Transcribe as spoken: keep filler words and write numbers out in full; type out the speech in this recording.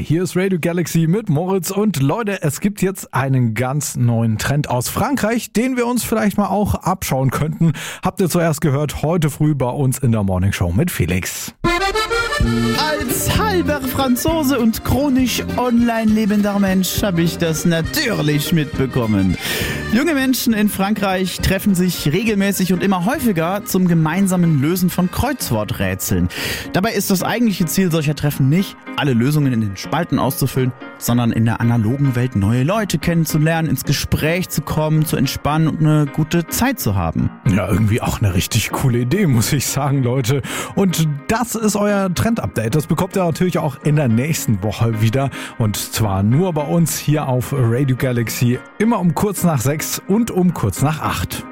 Hier ist Radio Galaxy mit Moritz und Leute, es gibt jetzt einen ganz neuen Trend aus Frankreich, den wir uns vielleicht mal auch abschauen könnten. Habt ihr zuerst gehört, heute früh bei uns in der Morning Show mit Felix. Als halber Franzose und chronisch online lebender Mensch habe ich das natürlich mitbekommen. Junge Menschen in Frankreich treffen sich regelmäßig und immer häufiger zum gemeinsamen Lösen von Kreuzworträtseln. Dabei ist das eigentliche Ziel solcher Treffen nicht, alle Lösungen in den Spalten auszufüllen, sondern in der analogen Welt neue Leute kennenzulernen, ins Gespräch zu kommen, zu entspannen und eine gute Zeit zu haben. Ja, irgendwie auch eine richtig coole Idee, muss ich sagen, Leute. Und das ist euer Trend-Update. Das bekommt ihr natürlich auch in der nächsten Woche wieder. Und zwar nur bei uns hier auf Radio Galaxy. Immer um kurz nach sechs und um kurz nach acht.